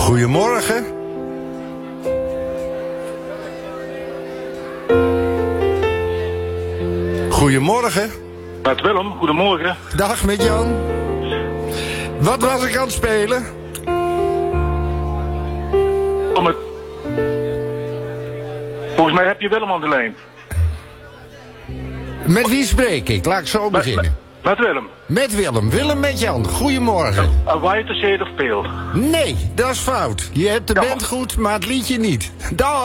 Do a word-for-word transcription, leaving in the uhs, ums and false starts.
Goedemorgen. Goedemorgen. Met Willem, goedemorgen. Dag met Jan. Wat was ik aan het spelen? Om het... Volgens mij heb je Willem aan de lijn. Met wie spreek ik? Laat ik zo beginnen. Met, met Willem. Met Willem. Willem met Jan. Goedemorgen. A White Shade of Pale. Nee, dat is fout. Je hebt de Ja. band goed, maar het liedje niet. Dag.